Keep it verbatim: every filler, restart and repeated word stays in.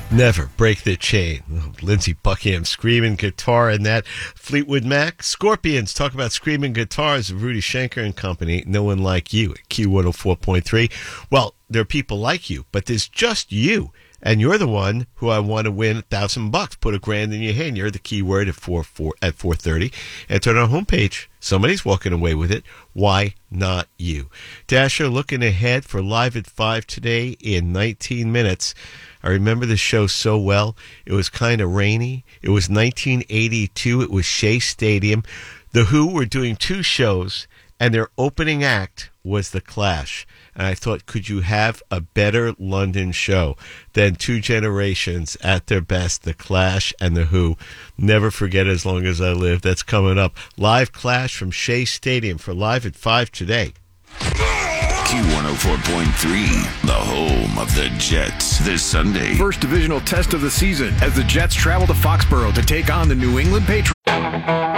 Never break the chain. Oh, Lindsey Buckingham, screaming guitar and that. Fleetwood Mac, Scorpions, talk about screaming guitars of Rudy Schenker and company. No one like you at Q one oh four point three. Well, there are people like you, but there's just you. And you're the one who I want to win a thousand bucks. Put a grand in your hand. You're the keyword at four four at four thirty. Enter on our homepage. Somebody's walking away with it. Why not you? Dasher looking ahead for Live at five today in nineteen minutes. I remember the show so well. It was kind of rainy. It was nineteen eighty-two. It was Shea Stadium. The Who were doing two shows, and their opening act was The Clash. And I thought, could you have a better London show than Two Generations at their best, The Clash and The Who? Never forget as long as I live. That's coming up. Live Clash from Shea Stadium for Live at five today. Q one oh four point three, the home of the Jets, this Sunday. First divisional test of the season as the Jets travel to Foxborough to take on the New England Patriots.